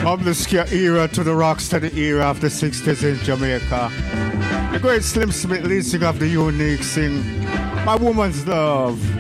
From the ska era to the rocksteady era of the 60s in Jamaica. The great Slim Smith lead singer of the unique sing My Woman's Love.